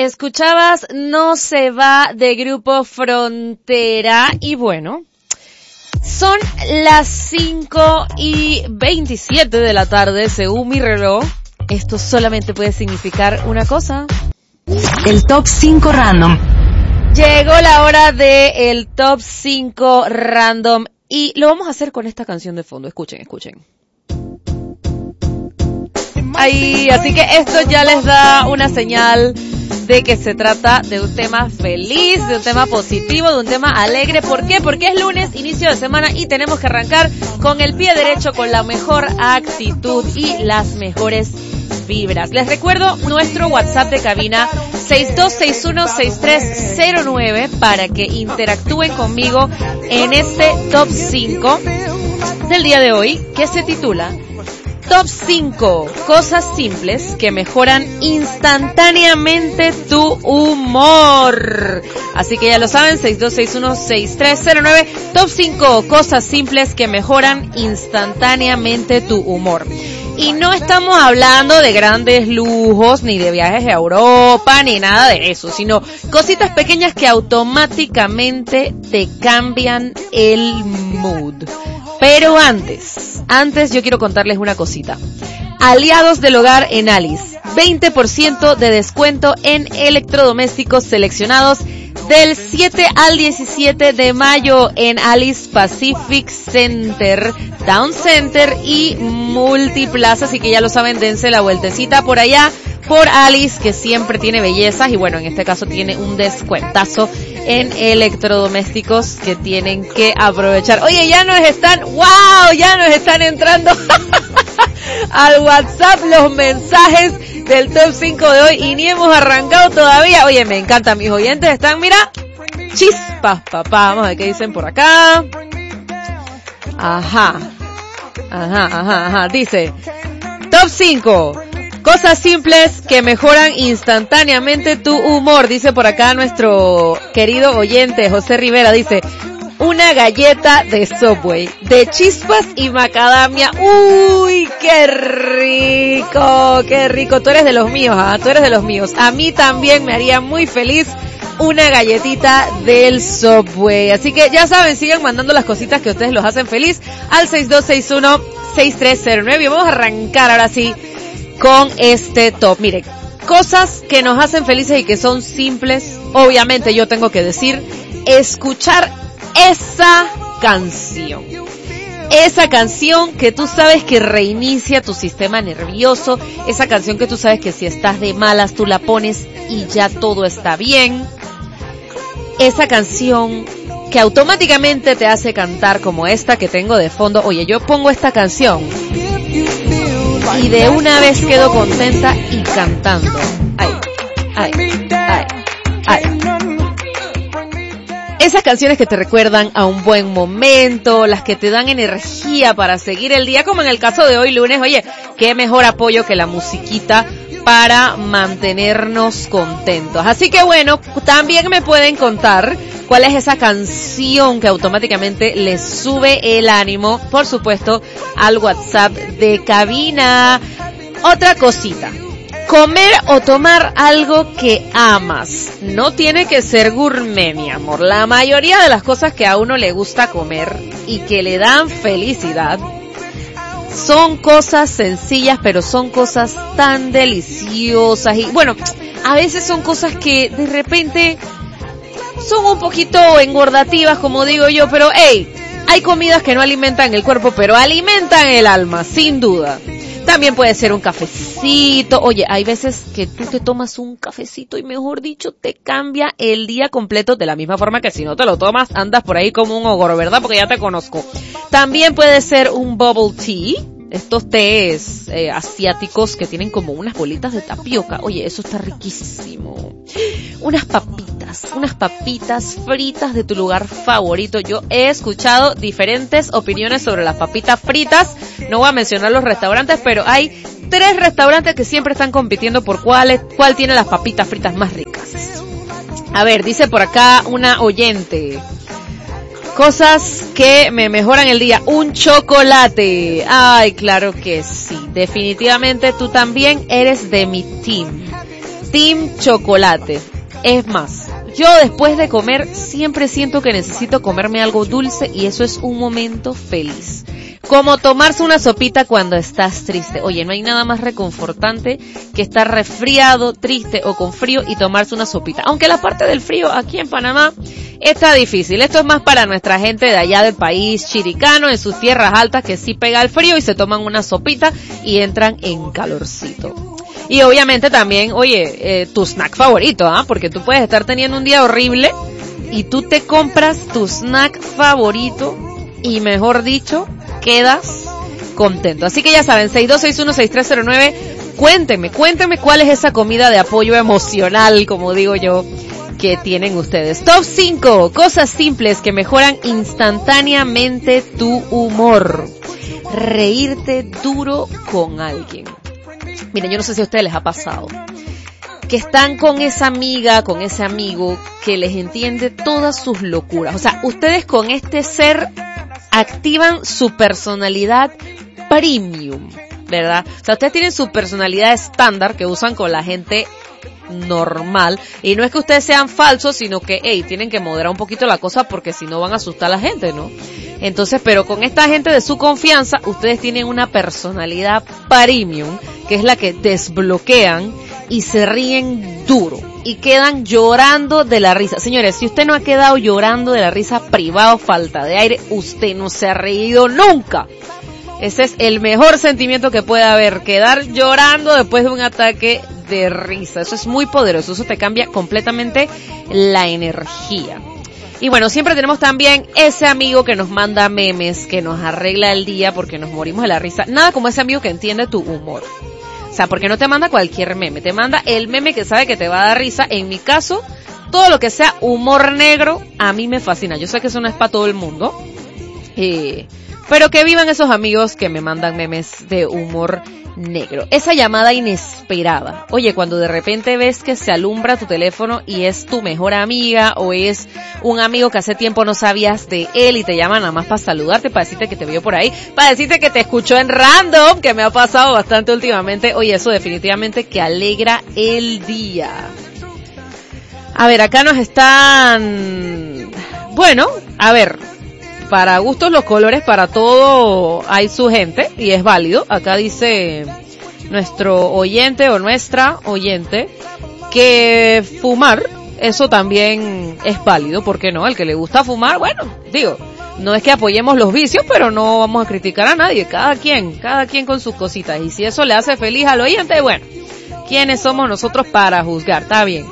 Escuchabas No se va de Grupo Frontera y bueno, son las 5:27 de la tarde según mi reloj. Esto solamente puede significar una cosa. El Top 5 Random. Llegó la hora de el Top 5 Random y lo vamos a hacer con esta canción de fondo. Escuchen. Ahí, así que esto ya les da una señal de que se trata de un tema feliz, de un tema positivo, de un tema alegre. ¿Por qué? Porque es lunes, inicio de semana y tenemos que arrancar con el pie derecho, con la mejor actitud y las mejores vibras. Les recuerdo nuestro WhatsApp de cabina 62616309 para que interactúen conmigo en este Top 5 del día de hoy, que se titula Top 5 cosas simples que mejoran instantáneamente tu humor. Así que ya lo saben, 62616309, Top 5 cosas simples que mejoran instantáneamente tu humor. Y no estamos hablando de grandes lujos, ni de viajes a Europa, ni nada de eso, sino cositas pequeñas que automáticamente te cambian el mood. Pero antes yo quiero contarles una cosita. Aliados del hogar en Alice, 20% de descuento en electrodomésticos seleccionados del 7 al 17 de mayo en Alice Pacific Center, Town Center y Multiplaza. Así que ya lo saben, dense la vueltecita por allá, por Alice, que siempre tiene bellezas y bueno, en este caso tiene un descuentazo en electrodomésticos que tienen que aprovechar. Oye, ya nos están entrando al WhatsApp los mensajes del Top 5 de hoy y ni hemos arrancado todavía. Oye, me encanta, mis oyentes están, mira, chispas, papá. Vamos a ver qué dicen por acá. Ajá. Dice, Top 5 cosas simples que mejoran instantáneamente tu humor. Dice por acá nuestro querido oyente José Rivera, dice, una galleta de Subway, de chispas y macadamia. ¡Uy, qué rico! ¡Qué rico! Tú eres de los míos, tú eres de los míos. A mí también me haría muy feliz una galletita del Subway. Así que ya saben, sigan mandando las cositas que a ustedes los hacen feliz al 62616309. Y vamos a arrancar ahora sí con este top. Miren, cosas que nos hacen felices y que son simples. Obviamente yo tengo que decir, escuchar esa canción que tú sabes que reinicia tu sistema nervioso, esa canción que tú sabes que si estás de malas tú la pones y ya todo está bien, esa canción que automáticamente te hace cantar como esta que tengo de fondo. Oye, yo pongo esta canción y de una vez quedo contenta y cantando. Ay. Esas canciones que te recuerdan a un buen momento, las que te dan energía para seguir el día, como en el caso de hoy lunes. Oye, qué mejor apoyo que la musiquita para mantenernos contentos. Así que bueno, también me pueden contar cuál es esa canción que automáticamente les sube el ánimo, por supuesto, al WhatsApp de cabina. Otra cosita. Comer o tomar algo que amas. No tiene que ser gourmet, mi amor. La mayoría de las cosas que a uno le gusta comer y que le dan felicidad son cosas sencillas, pero son cosas tan deliciosas. Y bueno, a veces son cosas que de repente son un poquito engordativas, como digo yo, pero hey, hay comidas que no alimentan el cuerpo, pero alimentan el alma, sin duda. También puede ser un cafecito. Oye, hay veces que tú te tomas un cafecito y mejor dicho te cambia el día completo, de la misma forma que si no te lo tomas andas por ahí como un ogro, ¿verdad? Porque ya te conozco. También puede ser un bubble tea, estos tés asiáticos que tienen como unas bolitas de tapioca. Oye, eso está riquísimo. Unas papitas fritas de tu lugar favorito. Yo he escuchado diferentes opiniones sobre las papitas fritas. No voy a mencionar los restaurantes, pero hay 3 restaurantes que siempre están compitiendo por cuál tiene las papitas fritas más ricas. A ver, dice por acá una oyente. Cosas que me mejoran el día. Un chocolate. Ay, claro que sí. Definitivamente tú también eres de mi team. team chocolate. Es más, yo después de comer siempre siento que necesito comerme algo dulce y eso es un momento feliz. Como tomarse una sopita cuando estás triste. Oye, no hay nada más reconfortante que estar resfriado, triste o con frío y tomarse una sopita. Aunque la parte del frío aquí en Panamá está difícil. Esto es más para nuestra gente de allá del país chiricano, en sus tierras altas, que sí pega el frío y se toman una sopita y entran en calorcito. Y obviamente también, oye, tu snack favorito, ¿ah? Porque tú puedes estar teniendo un día horrible y tú te compras tu snack favorito y, mejor dicho, quedas contento. Así que ya saben, 6261-6309, cuéntenme cuál es esa comida de apoyo emocional, como digo yo, que tienen ustedes. Top 5 cosas simples que mejoran instantáneamente tu humor. Reírte duro con alguien. Miren, yo no sé si a ustedes les ha pasado que están con esa amiga, con ese amigo que les entiende todas sus locuras. O sea, ustedes con este ser activan su personalidad premium, ¿verdad? O sea, ustedes tienen su personalidad estándar que usan con la gente normal, y no es que ustedes sean falsos, sino que, tienen que moderar un poquito la cosa porque si no van a asustar a la gente, ¿no? Entonces, pero con esta gente de su confianza, ustedes tienen una personalidad premium, que es la que desbloquean y se ríen duro y quedan llorando de la risa. Señores, si usted no ha quedado llorando de la risa, privado, falta de aire, usted no se ha reído nunca. Ese es el mejor sentimiento que puede haber, quedar llorando después de un ataque de risa. Eso es muy poderoso, eso te cambia completamente la energía. Y bueno, siempre tenemos también ese amigo que nos manda memes, que nos arregla el día porque nos morimos de la risa. Nada como ese amigo que entiende tu humor. O sea, porque no te manda cualquier meme, te manda el meme que sabe que te va a dar risa. En mi caso, todo lo que sea humor negro, a mí me fascina. Yo sé que eso no es para todo el mundo, pero que vivan esos amigos que me mandan memes de humor negro. Esa llamada inesperada. Oye, cuando de repente ves que se alumbra tu teléfono y es tu mejor amiga o es un amigo que hace tiempo no sabías de él y te llama nada más para saludarte, para decirte que te vio por ahí, para decirte que te escuchó en random, que me ha pasado bastante últimamente. Oye, eso definitivamente que alegra el día. A ver, acá nos están... Bueno, a ver... Para gustos los colores, para todo hay su gente y es válido. Acá dice nuestro oyente o nuestra oyente que fumar, eso también es válido, ¿por qué no? Al que le gusta fumar, bueno, digo, no es que apoyemos los vicios, pero no vamos a criticar a nadie, cada quien con sus cositas. Y si eso le hace feliz al oyente, bueno, ¿quiénes somos nosotros para juzgar? Está bien.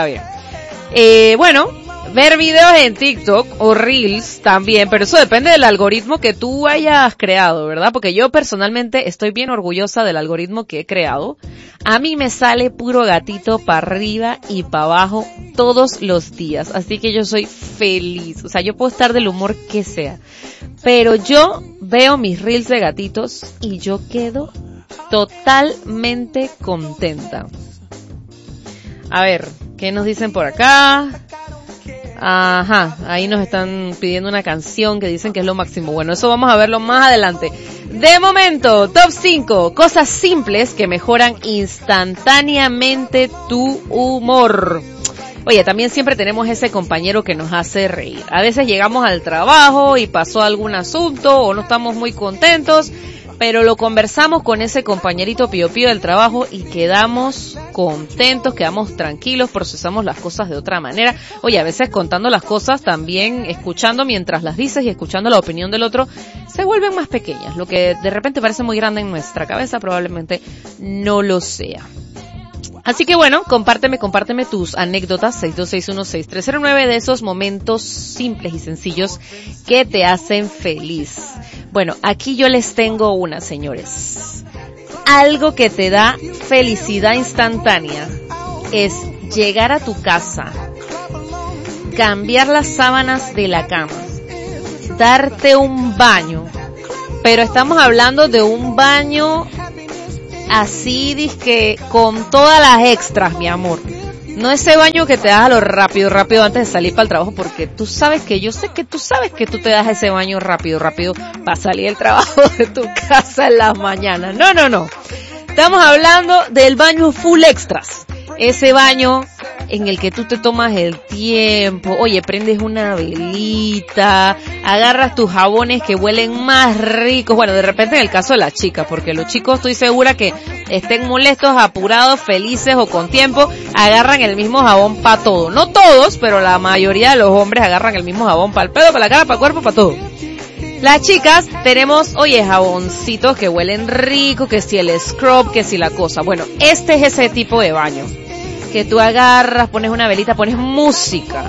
Bueno, ver videos en TikTok o Reels también, pero eso depende del algoritmo que tú hayas creado, ¿verdad? Porque yo personalmente estoy bien orgullosa del algoritmo que he creado. A mí me sale puro gatito para arriba y para abajo todos los días, así que yo soy feliz. O sea, yo puedo estar del humor que sea, pero yo veo mis Reels de gatitos y yo quedo totalmente contenta. A ver, ¿qué nos dicen por acá? Ajá, ahí nos están pidiendo una canción que dicen que es lo máximo. Bueno, eso vamos a verlo más adelante. De momento, top 5 cosas simples que mejoran instantáneamente tu humor. Oye, también siempre tenemos ese compañero que nos hace reír. A veces llegamos al trabajo y pasó algún asunto o no estamos muy contentos, pero lo conversamos con ese compañerito pío pío del trabajo y quedamos contentos, quedamos tranquilos, procesamos las cosas de otra manera. Oye, a veces contando las cosas, también escuchando mientras las dices y escuchando la opinión del otro, se vuelven más pequeñas. Lo que de repente parece muy grande en nuestra cabeza probablemente no lo sea. Así que bueno, compárteme tus anécdotas, 6261-6309, de esos momentos simples y sencillos que te hacen feliz. Bueno, aquí yo les tengo una, señores. Algo que te da felicidad instantánea es llegar a tu casa, cambiar las sábanas de la cama, darte un baño, pero estamos hablando de un baño así, dizque con todas las extras, mi amor. No ese baño que te das a lo rápido antes de salir para el trabajo, porque tú sabes que yo sé que tú sabes que tú te das ese baño rápido para salir del trabajo de tu casa en las mañanas. No. Estamos hablando del baño full extras. Ese baño en el que tú te tomas el tiempo, oye, prendes una velita, agarras tus jabones que huelen más ricos, bueno, de repente en el caso de las chicas, porque los chicos estoy segura que estén molestos, apurados, felices o con tiempo, agarran el mismo jabón para todo. No todos, pero la mayoría de los hombres agarran el mismo jabón para el pelo, para la cara, para el cuerpo, para todo. Las chicas tenemos, oye, jaboncitos que huelen rico, que si el scrub, que si la cosa. Bueno, este es ese tipo de baño. Que tú agarras, pones una velita, pones música,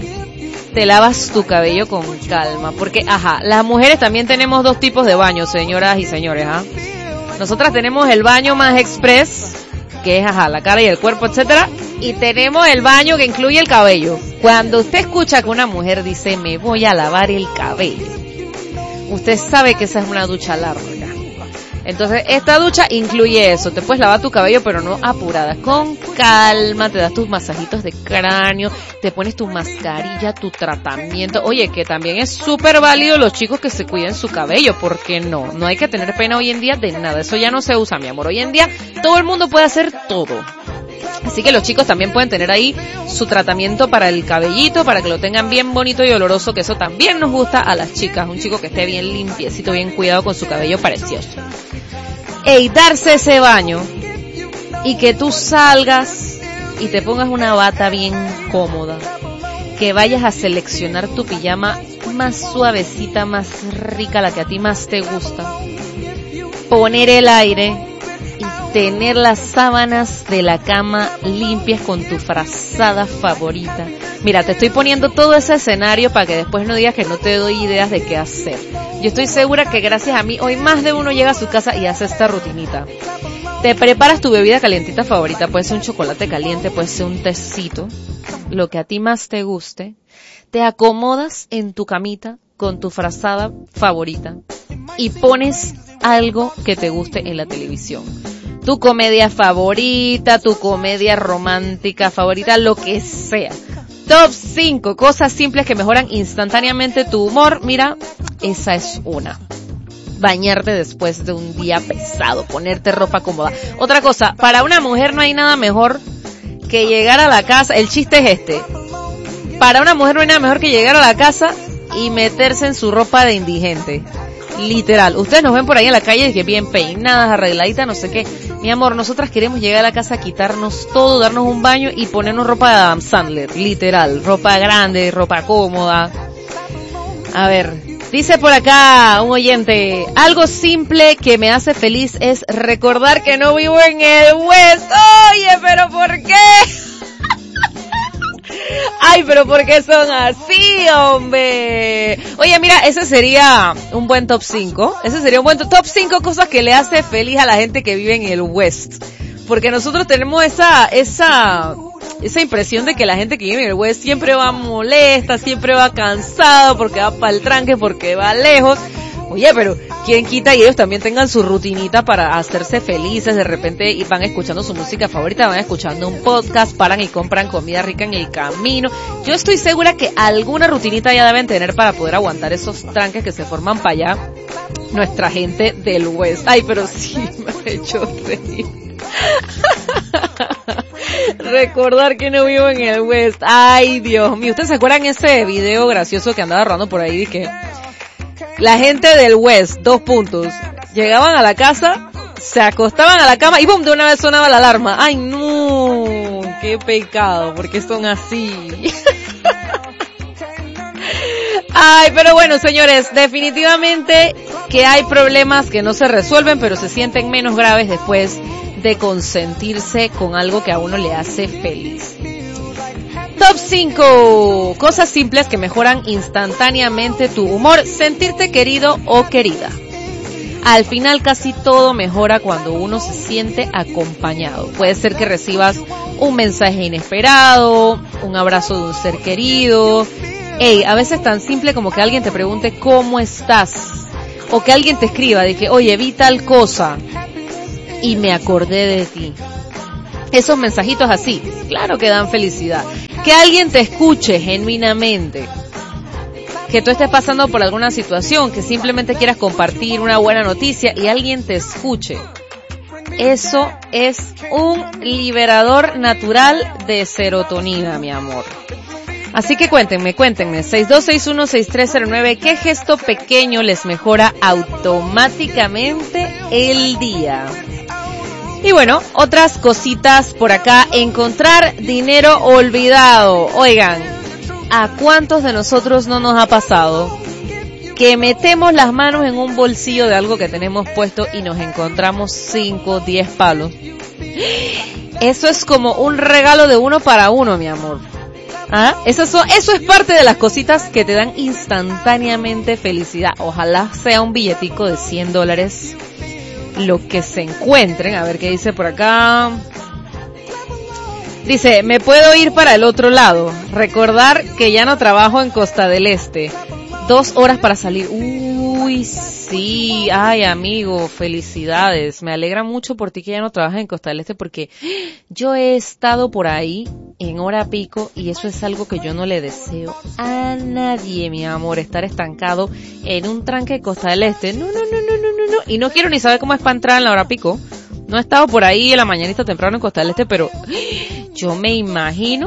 te lavas tu cabello con calma, porque, las mujeres también tenemos dos tipos de baños, señoras y señores, Nosotras tenemos el baño más express, que es, la cara y el cuerpo, etcétera, y tenemos el baño que incluye el cabello. Cuando usted escucha que una mujer dice, me voy a lavar el cabello, usted sabe que esa es una ducha larga. Entonces, esta ducha incluye eso. Te puedes lavar tu cabello, pero no apurada. Con calma, te das tus masajitos de cráneo, te pones tu mascarilla, tu tratamiento. Oye, que también es súper válido los chicos que se cuiden su cabello. ¿Por qué no? No hay que tener pena hoy en día de nada. Eso ya no se usa, mi amor. Hoy en día, todo el mundo puede hacer todo. Así que los chicos también pueden tener ahí su tratamiento para el cabellito, para que lo tengan bien bonito y oloroso, que eso también nos gusta a las chicas. Un chico que esté bien limpiecito, bien cuidado con su cabello precioso. Ey, darse ese baño y que tú salgas y te pongas una bata bien cómoda, que vayas a seleccionar tu pijama más suavecita, más rica, la que a ti más te gusta, poner el aire y tener las sábanas de la cama limpias con tu frazada favorita. Mira, te estoy poniendo todo ese escenario para que después no digas que no te doy ideas de qué hacer. Yo estoy segura que gracias a mí hoy más de uno llega a su casa y hace esta rutinita. Te preparas tu bebida calientita favorita, puede ser un chocolate caliente, puede ser un tecito, lo que a ti más te guste. Te acomodas en tu camita con tu frazada favorita y pones algo que te guste en la televisión. Tu comedia favorita, tu comedia romántica favorita, lo que sea. Top 5 cosas simples que mejoran instantáneamente tu humor. Mira, esa es una. Bañarte después de un día pesado, ponerte ropa cómoda. Otra cosa, para una mujer no hay nada mejor que llegar a la casa. El chiste es este. Para una mujer no hay nada mejor que llegar a la casa y meterse en su ropa de indigente. Literal. Ustedes nos ven por ahí en la calle que bien peinadas, arregladitas, no sé qué. Mi amor, nosotras queremos llegar a la casa, quitarnos todo, darnos un baño y ponernos ropa de Adam Sandler. Literal. Ropa grande, ropa cómoda. A ver, dice por acá un oyente, algo simple que me hace feliz es recordar que no vivo en el West. Oye, pero ¿por qué? Ay, pero ¿por qué son así, hombre? Oye, mira, ese sería un buen top 5. Ese sería un buen top 5 cosas que le hace feliz a la gente que vive en el West. Porque nosotros tenemos esa impresión de que la gente que vive en el West siempre va molesta, siempre va cansado, porque va para el tranque, porque va lejos. Oye, pero ¿quién quita y ellos también tengan su rutinita para hacerse felices? De repente y van escuchando su música favorita, van escuchando un podcast, paran y compran comida rica en el camino. Yo estoy segura que alguna rutinita ya deben tener para poder aguantar esos tranques que se forman para allá nuestra gente del West. Ay, pero sí me ha hecho reír. Recordar que no vivo en el West. Ay, Dios mío. ¿Ustedes se acuerdan ese video gracioso que andaba rodando por ahí de que la gente del West, 2 puntos, llegaban a la casa, se acostaban a la cama y ¡bum! De una vez sonaba la alarma? ¡Ay, no! ¡Qué pecado! ¿Por qué son así? Ay, pero bueno, señores, definitivamente que hay problemas que no se resuelven, pero se sienten menos graves después de consentirse con algo que a uno le hace feliz. Top 5 cosas simples que mejoran instantáneamente tu humor. Sentirte querido o querida. Al final casi todo mejora cuando uno se siente acompañado. Puede ser que recibas un mensaje inesperado, un abrazo de un ser querido. A veces tan simple como que alguien te pregunte ¿cómo estás? O que alguien te escriba de que, oye, vi tal cosa y me acordé de ti. Esos mensajitos así, claro que dan felicidad. Que alguien te escuche genuinamente. Que tú estés pasando por alguna situación, que simplemente quieras compartir una buena noticia y alguien te escuche. Eso es un liberador natural de serotonina, mi amor. Así que cuéntenme, 6261-6309, ¿qué gesto pequeño les mejora automáticamente el día? Y bueno, otras cositas por acá, encontrar dinero olvidado. Oigan, ¿a cuántos de nosotros no nos ha pasado que metemos las manos en un bolsillo de algo que tenemos puesto y nos encontramos 5, 10 palos? Eso es como un regalo de uno para uno, mi amor. ¿Ah? Eso es parte de las cositas que te dan instantáneamente felicidad. Ojalá sea un billetico de $100, lo que se encuentren. A ver qué dice por acá. Dice, me puedo ir para el otro lado. Recordar que ya no trabajo en Costa del Este. 2 horas para salir. Uy, sí. Ay, amigo, felicidades. Me alegra mucho por ti que ya no trabajas en Costa del Este, porque yo he estado por ahí en hora pico y eso es algo que yo no le deseo a nadie, mi amor, estar estancado en un tranque de Costa del Este. No. Y no quiero ni saber cómo es para entrar en la hora pico. No he estado por ahí en la mañanita temprano en Costa del Este, pero yo me imagino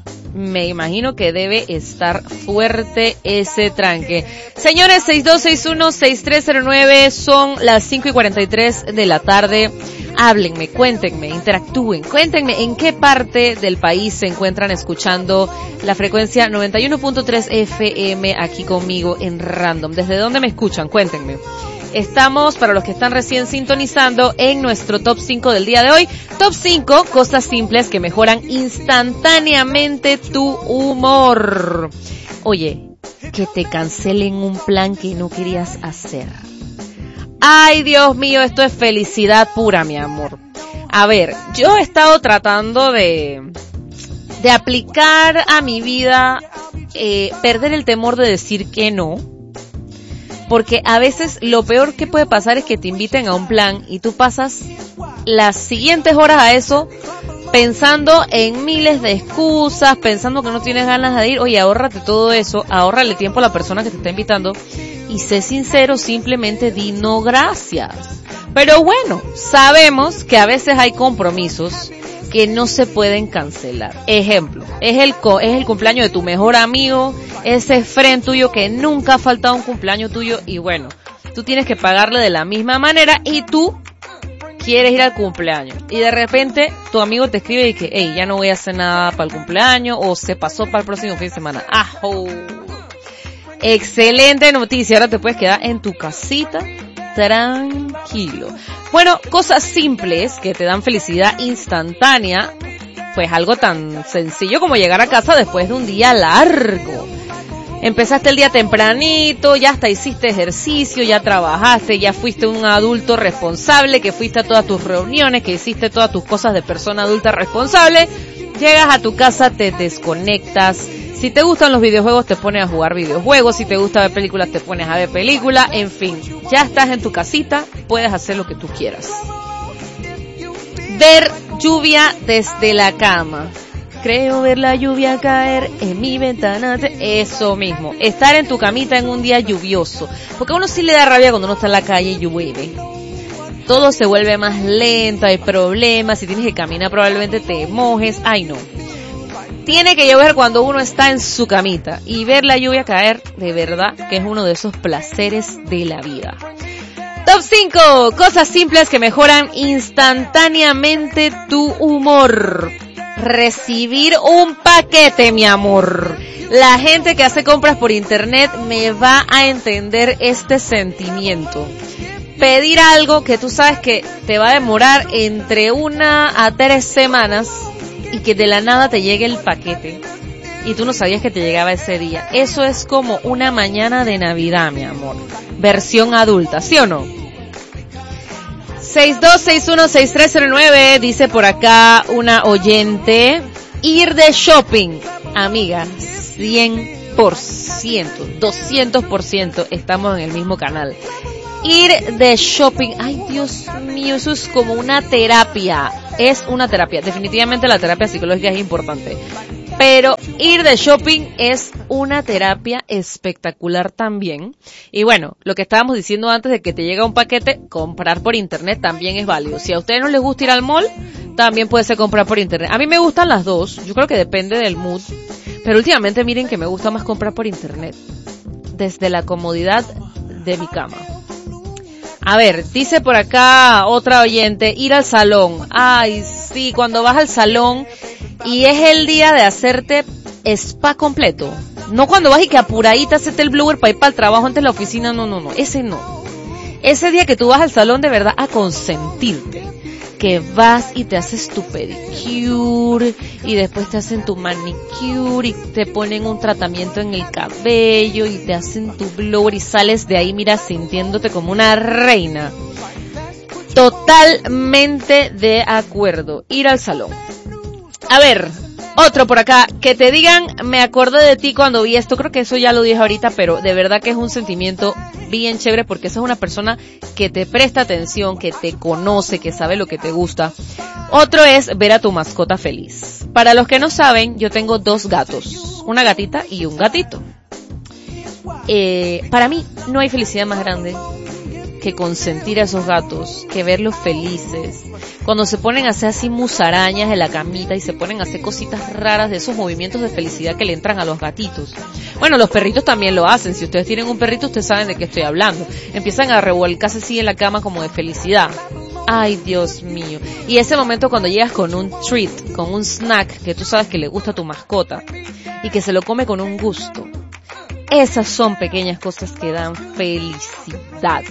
que debe estar fuerte ese tranque. Señores, 6261-6309, son las 5:43 de la tarde. Háblenme, cuéntenme, interactúen, cuéntenme en qué parte del país se encuentran escuchando la frecuencia 91.3 FM aquí conmigo en Random. ¿Desde dónde me escuchan? Cuéntenme. Estamos, para los que están recién sintonizando, en nuestro Top 5 del día de hoy. Top 5, cosas simples que mejoran instantáneamente tu humor. Oye, que te cancelen un plan que no querías hacer. Ay, Dios mío, esto es felicidad pura, mi amor. A ver, yo he estado tratando de aplicar a mi vida, perder el temor de decir que no. Porque a veces lo peor que puede pasar es que te inviten a un plan y tú pasas las siguientes horas a eso pensando en miles de excusas, pensando que no tienes ganas de ir. Oye, ahórrate todo eso, ahórrale tiempo a la persona que te está invitando y sé sincero, simplemente di no gracias. Pero bueno, sabemos que a veces hay compromisos que no se pueden cancelar. Ejemplo, es el cumpleaños de tu mejor amigo, ese friend tuyo que nunca ha faltado un cumpleaños tuyo y bueno, tú tienes que pagarle de la misma manera y tú quieres ir al cumpleaños y de repente tu amigo te escribe y que, hey, ya no voy a hacer nada para el cumpleaños o se pasó para el próximo fin de semana. ¡Ajo! Excelente noticia, ahora te puedes quedar en tu casita tranquilo. Bueno, cosas simples que te dan felicidad instantánea, pues algo tan sencillo como llegar a casa después de un día largo. Empezaste el día tempranito, ya hasta hiciste ejercicio, ya trabajaste, ya fuiste un adulto responsable, que fuiste a todas tus reuniones, que hiciste todas tus cosas de persona adulta responsable. Llegas a tu casa, te desconectas. Si te gustan los videojuegos, te pones a jugar videojuegos. Si te gusta ver películas, te pones a ver películas. En fin, ya estás en tu casita, puedes hacer lo que tú quieras. Ver lluvia desde la cama. Creo ver la lluvia caer en mi ventana. Eso mismo, estar en tu camita en un día lluvioso. Porque a uno sí le da rabia cuando uno está en la calle y llueve. Todo se vuelve más lento, hay problemas. Si tienes que caminar probablemente te mojes. Ay, no. Tiene que llover cuando uno está en su camita y ver la lluvia caer, de verdad que es uno de esos placeres de la vida. Top 5, cosas simples que mejoran instantáneamente tu humor. Recibir un paquete, mi amor. La gente que hace compras por internet me va a entender este sentimiento. Pedir algo que tú sabes que te va a demorar entre 1 a 3 semanas y que de la nada te llegue el paquete y tú no sabías que te llegaba ese día. Eso es como una mañana de Navidad, mi amor. Versión adulta, ¿sí o no? 6261-6309, dice por acá una oyente. Ir de shopping, amiga, 100%, 200%, estamos en el mismo canal. Ir de shopping, ay Dios mío, eso es como una terapia, es una terapia. Definitivamente la terapia psicológica es importante, Pero ir de shopping es una terapia espectacular también. Y bueno, lo que estábamos diciendo antes de que te llega un paquete, comprar por internet también es válido. Si a ustedes no les gusta ir al mall, también puede ser comprar por internet. A mí me gustan las dos, yo creo que depende del mood. Pero últimamente miren que me gusta más comprar por internet, desde la comodidad de mi cama. A ver, dice por acá otra oyente, ir al salón. Ay, sí, cuando vas al salón y es el día de hacerte spa completo. No cuando vas y que apuradita hacete el blower para ir para el trabajo antes de la oficina, no, ese no. Ese día que tú vas al salón de verdad a consentirte, que vas y te haces tu pedicure y después te hacen tu manicure y te ponen un tratamiento en el cabello y te hacen tu blower y sales de ahí, mira, sintiéndote como una reina. Totalmente de acuerdo, ir al salón. A ver, otro por acá, que te digan, me acordé de ti cuando vi esto, creo que eso ya lo dije ahorita, pero de verdad que es un sentimiento bien chévere porque esa es una persona que te presta atención, que te conoce, que sabe lo que te gusta. Otro es ver a tu mascota feliz. Para los que no saben, yo tengo 2 gatos, una gatita y un gatito. Para mí no hay felicidad más grande que consentir a esos gatos, que verlos felices, cuando se ponen a hacer así musarañas en la camita y se ponen a hacer cositas raras, de esos movimientos de felicidad que le entran a los gatitos. Bueno, los perritos también lo hacen. Si ustedes tienen un perrito, ustedes saben de qué estoy hablando. Empiezan a revolcarse así en la cama como de felicidad. Ay, Dios mío. Y ese momento cuando llegas con un treat, con un snack que tú sabes que le gusta a tu mascota y que se lo come con un gusto. Esas son pequeñas cosas que dan felicidad.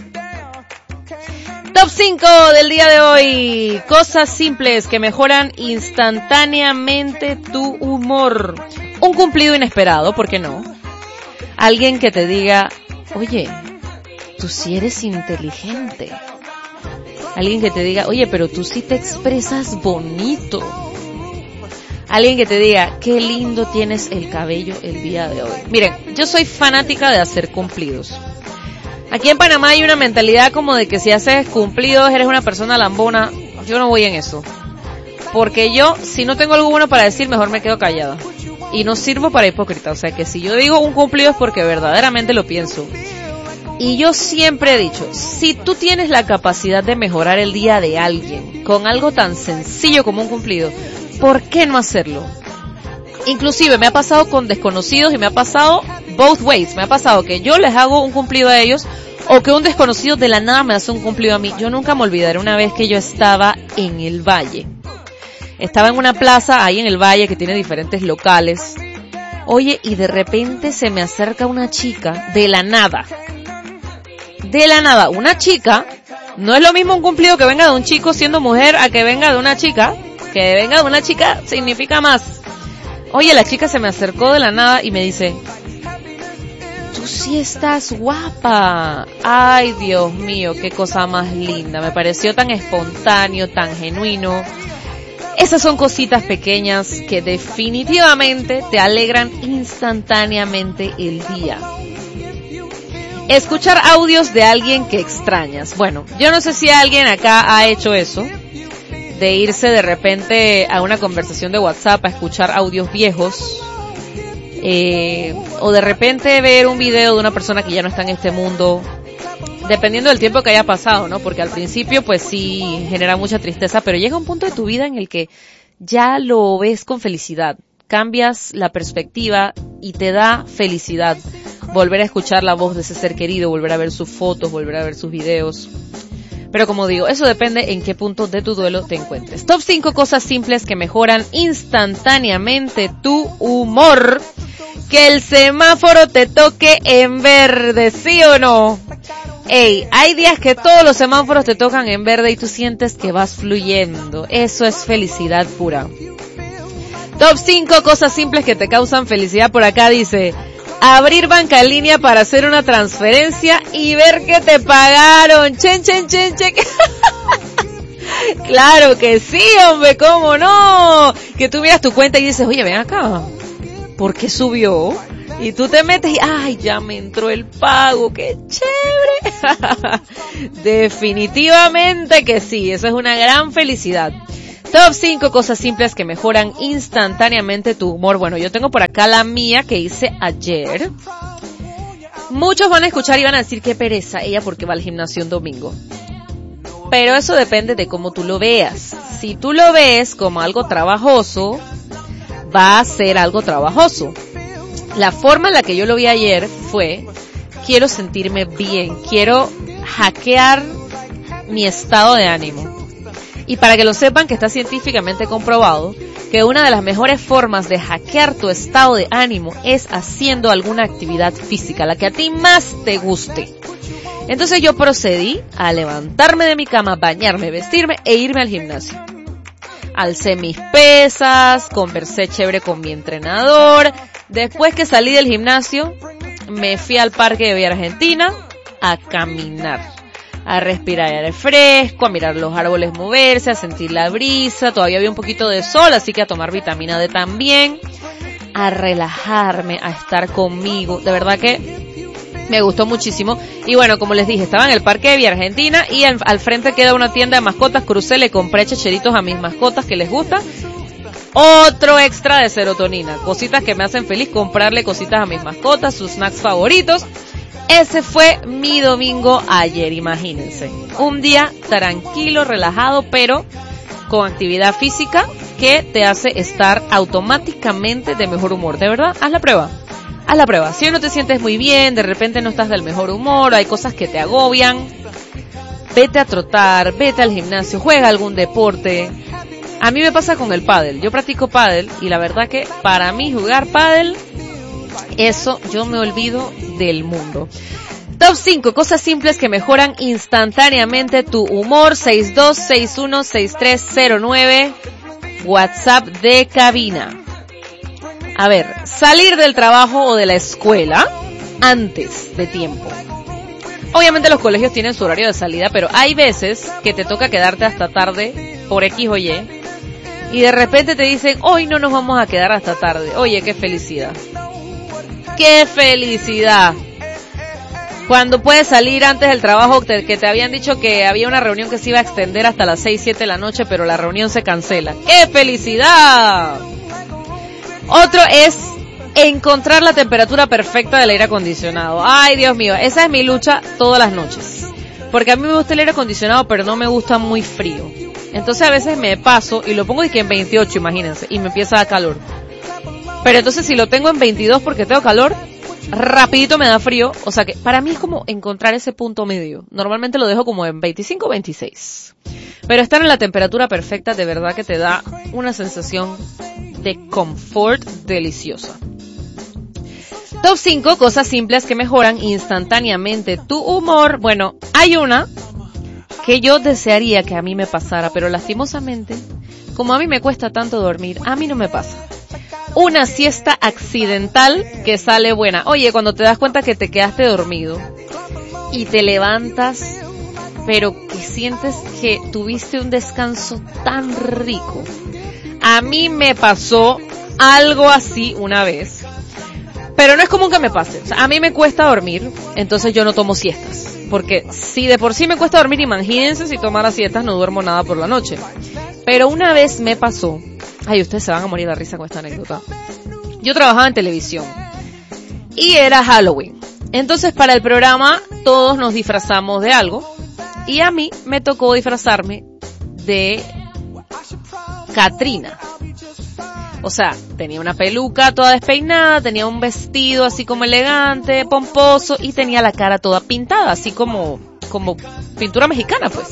Top 5 del día de hoy. Cosas simples que mejoran instantáneamente tu humor. Un cumplido inesperado, ¿por qué no? Alguien que te diga, oye, tú sí eres inteligente. Alguien que te diga, oye, pero tú sí te expresas bonito. Alguien que te diga, qué lindo tienes el cabello el día de hoy. Miren, yo soy fanática de hacer cumplidos. Aquí en Panamá hay una mentalidad como de que si haces cumplidos eres una persona lambona. Yo no voy en eso. Porque yo, si no tengo algo bueno para decir, mejor me quedo callada. Y no sirvo para hipócrita. O sea que si yo digo un cumplido es porque verdaderamente lo pienso. Y yo siempre he dicho, si tú tienes la capacidad de mejorar el día de alguien con algo tan sencillo como un cumplido, ¿por qué no hacerlo? Inclusive me ha pasado con desconocidos y me ha pasado both ways. Me ha pasado que yo les hago un cumplido a ellos o que un desconocido de la nada me hace un cumplido a mí. Yo nunca me olvidaré una vez que yo estaba en el Valle. Estaba en una plaza ahí en el Valle que tiene diferentes locales. Oye, y de repente se me acerca una chica de la nada. De la nada, una chica. No es lo mismo un cumplido que venga de un chico siendo mujer a que venga de una chica. Que venga de una chica significa más. Oye, la chica se me acercó de la nada y me dice, tú sí estás guapa. Ay, Dios mío, qué cosa más linda. Me pareció tan espontáneo, tan genuino. Esas son cositas pequeñas que definitivamente te alegran instantáneamente el día. Escuchar audios de alguien que extrañas. Bueno, yo no sé si alguien acá ha hecho eso, de irse de repente a una conversación de WhatsApp a escuchar audios viejos, o de repente ver un video de una persona que ya no está en este mundo, dependiendo del tiempo que haya pasado, ¿no? Porque al principio pues sí genera mucha tristeza, pero llega un punto de tu vida en el que ya lo ves con felicidad, cambias la perspectiva y te da felicidad volver a escuchar la voz de ese ser querido, volver a ver sus fotos, volver a ver sus videos. Pero como digo, eso depende en qué punto de tu duelo te encuentres. Top 5 cosas simples que mejoran instantáneamente tu humor. Que el semáforo te toque en verde, ¿sí o no? Ey, hay días que todos los semáforos te tocan en verde y tú sientes que vas fluyendo. Eso es felicidad pura. Top 5 cosas simples que te causan felicidad. Por acá dice, abrir banca en línea para hacer una transferencia y ver que te pagaron. Chen, chen, chen, chen. Claro que sí, hombre, ¿cómo no? Que tú miras tu cuenta y dices, oye, ven acá, ¿por qué subió? Y tú te metes y, ay, ya me entró el pago, qué chévere. Definitivamente que sí, eso es una gran felicidad. Top 5 cosas simples que mejoran instantáneamente tu humor. Bueno, yo tengo por acá la mía que hice ayer. Muchos van a escuchar y van a decir qué pereza ella porque va al gimnasio un domingo. Pero eso depende de cómo tú lo veas. Si tú lo ves como algo trabajoso, va a ser algo trabajoso. La forma en la que yo lo vi ayer fue, quiero sentirme bien, quiero hackear mi estado de ánimo. Y para que lo sepan, que está científicamente comprobado, que una de las mejores formas de hackear tu estado de ánimo es haciendo alguna actividad física, la que a ti más te guste. Entonces yo procedí a levantarme de mi cama, bañarme, vestirme e irme al gimnasio. Alcé mis pesas, conversé chévere con mi entrenador. Después que salí del gimnasio, me fui al Parque de Villa Argentina a caminar, a respirar aire fresco, a mirar los árboles moverse, a sentir la brisa. Todavía había un poquito de sol, así que a tomar vitamina D también, a relajarme, a estar conmigo. De verdad que me gustó muchísimo. Y bueno, como les dije, estaba en el Parque de Villa Argentina y al frente queda una tienda de mascotas. Crucé, le compré checheritos a mis mascotas que les gusta. Otro extra de serotonina, cositas que me hacen feliz, comprarle cositas a mis mascotas, sus snacks favoritos. Ese fue mi domingo ayer, imagínense. Un día tranquilo, relajado, pero con actividad física que te hace estar automáticamente de mejor humor. De verdad, haz la prueba. Haz la prueba. Si hoy no te sientes muy bien, de repente no estás del mejor humor, hay cosas que te agobian, vete a trotar, vete al gimnasio, juega algún deporte. A mí me pasa con el pádel. Yo practico pádel y la verdad que para mí jugar pádel, eso yo me olvido del mundo. Top 5 cosas simples que mejoran instantáneamente tu humor. 62616309, WhatsApp de cabina. A ver, salir del trabajo o de la escuela antes de tiempo. Obviamente los colegios tienen su horario de salida, pero hay veces que te toca quedarte hasta tarde por X o Y y de repente te dicen, hoy no nos vamos a quedar hasta tarde. Oye, qué felicidad. ¡Qué felicidad! Cuando puedes salir antes del trabajo, que te habían dicho que había una reunión que se iba a extender hasta las 6, 7 de la noche, pero la reunión se cancela. ¡Qué felicidad! Otro es encontrar la temperatura perfecta del aire acondicionado. Ay, Dios mío, esa es mi lucha todas las noches. Porque a mí me gusta el aire acondicionado, pero no me gusta muy frío. Entonces a veces me paso y lo pongo en 28, imagínense, y me empieza a dar calor. Pero entonces si lo tengo en 22 porque tengo calor, rapidito me da frío. O sea que para mí es como encontrar ese punto medio. Normalmente lo dejo como en 25 o 26. Pero estar en la temperatura perfecta de verdad que te da una sensación de confort deliciosa. Top 5 cosas simples que mejoran instantáneamente tu humor. Bueno, hay una que yo desearía que a mí me pasara, pero lastimosamente, como a mí me cuesta tanto dormir, a mí no me pasa. Una siesta accidental que sale buena. Oye, cuando te das cuenta que te quedaste dormido y te levantas, pero que sientes que tuviste un descanso tan rico. A mí me pasó algo así una vez, pero no es común que me pase. O sea, a mí me cuesta dormir, entonces yo no tomo siestas. Porque si de por sí me cuesta dormir, imagínense si tomara siestas, no duermo nada por la noche. Pero una vez me pasó, ay, ustedes se van a morir de risa con esta anécdota. Yo trabajaba en televisión y era Halloween. Entonces para el programa todos nos disfrazamos de algo y a mí me tocó disfrazarme de Catrina. O sea, tenía una peluca toda despeinada, tenía un vestido así como elegante, pomposo y tenía la cara toda pintada, así como pintura mexicana, pues.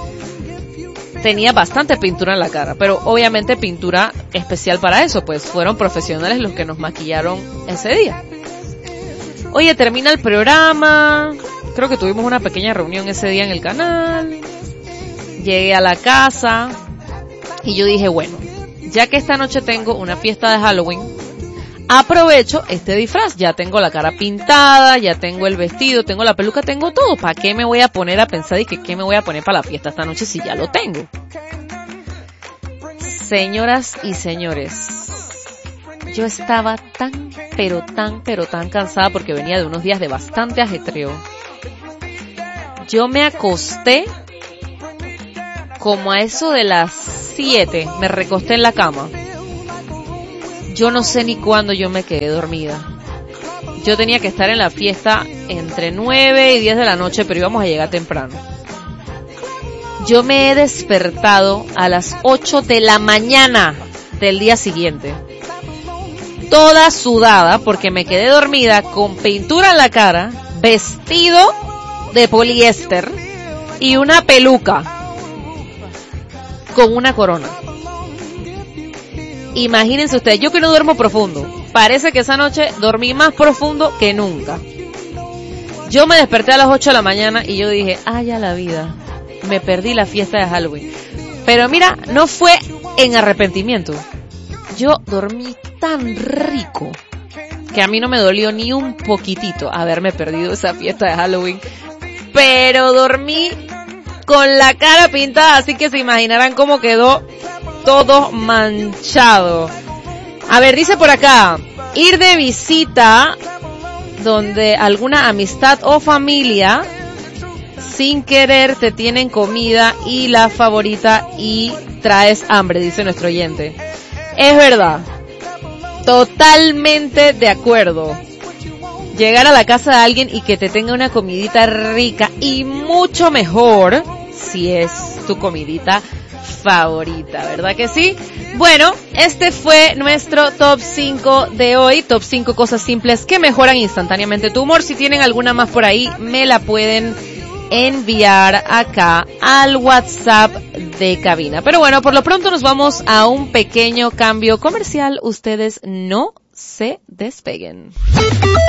Tenía bastante pintura en la cara, pero obviamente pintura especial para eso, pues fueron profesionales los que nos maquillaron ese día. Oye, termina el programa, creo que tuvimos una pequeña reunión ese día en el canal, llegué a la casa y yo dije, bueno, ya que esta noche tengo una fiesta de Halloween, aprovecho este disfraz. Ya tengo la cara pintada, ya tengo el vestido, tengo la peluca, tengo todo. ¿Para qué me voy a poner a pensar y que qué me voy a poner para la fiesta esta noche si ya lo tengo? Señoras y señores, yo estaba tan cansada porque venía de unos días de bastante ajetreo. Yo me acosté como a eso de las 7 me recosté en la cama. Yo no sé ni cuándo yo me quedé dormida. Yo tenía que estar en la fiesta entre 9 y 10 de la noche, pero íbamos a llegar temprano. Yo me he despertado a las 8 de la mañana del día siguiente. Toda sudada porque me quedé dormida con pintura en la cara, vestido de poliéster y una peluca con una corona. Imagínense ustedes, yo que no duermo profundo, parece que esa noche dormí más profundo que nunca. Yo me desperté a las 8 de la mañana y yo dije, ay, a la vida, me perdí la fiesta de Halloween. Pero mira, no fue en arrepentimiento. Yo dormí tan rico que a mí no me dolió ni un poquitito haberme perdido esa fiesta de Halloween. Pero dormí con la cara pintada, así que se imaginarán cómo quedó todo manchado. A ver, dice por acá, ir de visita donde alguna amistad o familia sin querer te tienen comida y la favorita y traes hambre, dice nuestro oyente. Es verdad, totalmente de acuerdo. Llegar a la casa de alguien y que te tenga una comidita rica y mucho mejor si es tu comidita favorita, ¿verdad que sí? Bueno, este fue nuestro top 5 de hoy, top 5 cosas simples que mejoran instantáneamente tu humor. Si tienen alguna más por ahí, me la pueden enviar acá al WhatsApp de cabina. Pero bueno, por lo pronto nos vamos a un pequeño cambio comercial. Ustedes no se despeguen.